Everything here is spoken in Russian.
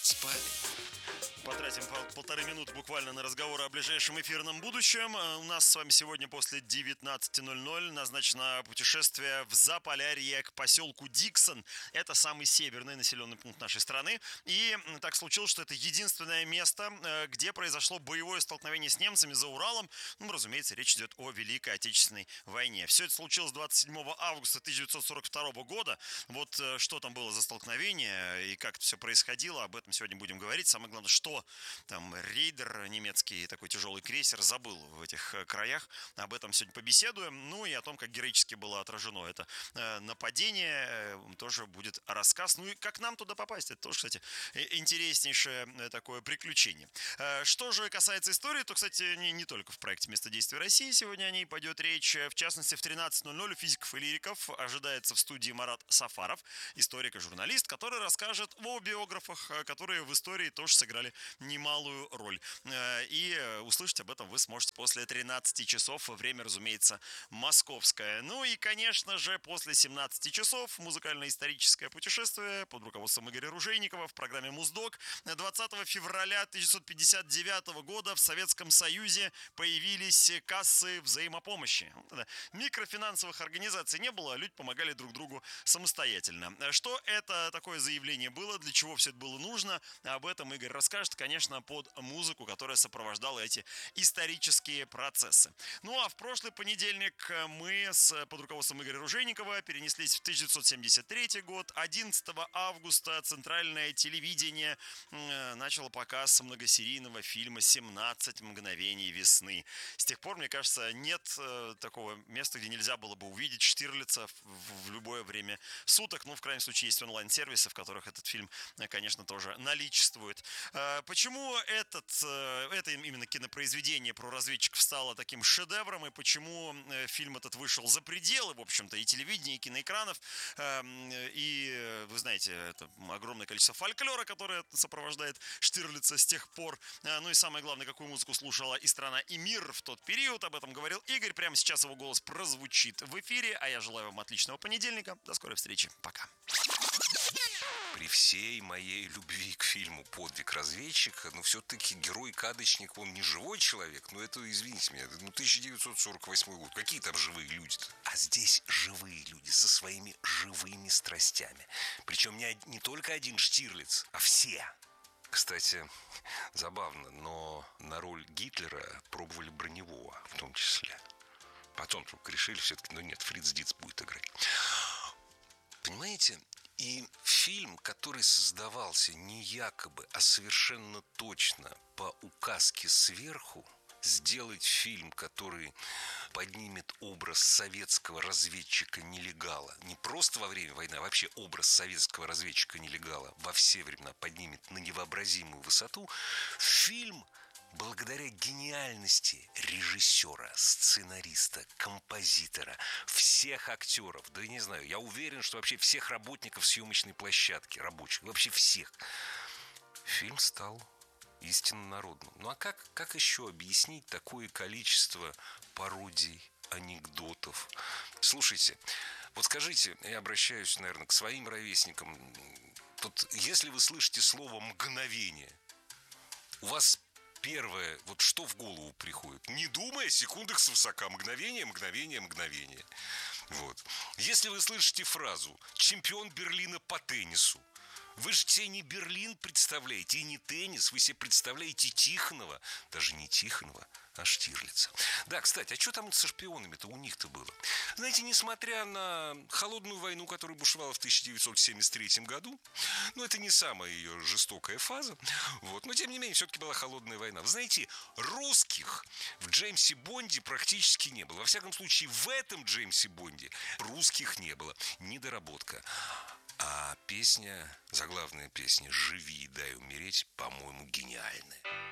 Спали. Потратим полторы минуты буквально на разговор о ближайшем эфирном будущем. У нас с вами сегодня после 19:00 назначено путешествие в Заполярье к поселку Диксон. Это самый северный населенный пункт нашей страны. И так случилось, что это единственное место, где произошло боевое столкновение с немцами за Уралом. Ну, разумеется, речь идет о Великой Отечественной войне. Все это случилось 27 августа 1942 года. Вот что там было за столкновение и как это все происходило, об этом сегодня будем говорить. Самое главное, что там рейдер немецкий, такой тяжелый крейсер, забыл в этих краях. Об этом сегодня побеседуем. Ну и о том, как героически было отражено это нападение, тоже будет рассказ. Ну и как нам туда попасть, это тоже, кстати, интереснейшее такое приключение. Что же касается истории, то, кстати, не только в проекте «Место действия России» сегодня о ней пойдет речь. В частности, в 13:00 у физиков и лириков ожидается в студии Марат Сафаров, историк и журналист, который расскажет о биографах, которые в истории тоже сыграли немалую роль. И услышать об этом вы сможете после 13 часов. Время, разумеется, московское. Ну и, конечно же, после 17 часов музыкально-историческое путешествие под руководством Игоря Ружейникова в программе «Муздок». 20 февраля 1959 года в Советском Союзе появились кассы взаимопомощи. Микрофинансовых организаций не было, люди помогали друг другу самостоятельно. Что это такое заявление было, для чего все это было нужно, об этом Игорь расскажет, конечно, под музыку, которая сопровождала эти исторические процессы. Ну а в прошлый понедельник мы под руководством Игоря Ружейникова перенеслись в 1973 год. 11 августа центральное телевидение начало показ многосерийного фильма «17 мгновений весны». С тех пор, мне кажется, нет такого места, где нельзя было бы увидеть Штирлица в любое время суток. Ну, в крайнем случае, есть онлайн-сервисы, в которых этот фильм, конечно, тоже наличествует. Почему это именно кинопроизведение про разведчиков стало таким шедевром, и почему фильм этот вышел за пределы, в общем-то, и телевидения, и киноэкранов, и, вы знаете, это огромное количество фольклора, которое сопровождает Штирлица с тех пор. Ну и самое главное, какую музыку слушала и страна, и мир в тот период, об этом говорил Игорь. Прямо сейчас его голос прозвучит в эфире, а я желаю вам отличного понедельника. До скорой встречи. Пока. При всей моей любви к фильму «Подвиг разведчика», но все-таки герой-кадочник, он не живой человек. Ну, это, извините меня, 1948 год. Какие там живые люди-то? А здесь живые люди со своими живыми страстями. Причем не только один Штирлиц, а все. Кстати, забавно, но на роль Гитлера пробовали Броневого в том числе. Потом только решили все-таки, нет, Фриц Диц будет играть. Понимаете? И фильм, который создавался не якобы, а совершенно точно по указке сверху, сделать фильм, который поднимет образ советского разведчика-нелегала, не просто во время войны, а вообще образ советского разведчика-нелегала во все времена поднимет на невообразимую высоту, фильм, благодаря гениальности режиссера, сценариста, композитора, всех актеров, да я не знаю, я уверен, что вообще всех работников съемочной площадки, рабочих, вообще всех, фильм стал истинно народным. Ну а как еще объяснить такое количество пародий, анекдотов? Слушайте, вот скажите, я обращаюсь, наверное, к своим ровесникам, вот если вы слышите слово «мгновение», у вас первое, вот что в голову приходит? Не думая, секундах свысока. Мгновение, мгновение, мгновение. Вот. Если вы слышите фразу «чемпион Берлина по теннису», вы же себе не Берлин представляете и не теннис. Вы себе представляете Тихонова. Даже не Тихонова, а Штирлица. Да, кстати, а что там со шпионами-то у них-то было? Знаете, несмотря на холодную войну, которая бушевала в 1973 году, это не самая ее жестокая фаза, вот, но тем не менее, все-таки была холодная война. Вы знаете, русских в Джеймсе Бонде практически не было. Во всяком случае, в этом Джеймсе Бонде русских не было. Недоработка. А песня, заглавная песня «Живи и дай умереть», по-моему, гениальная.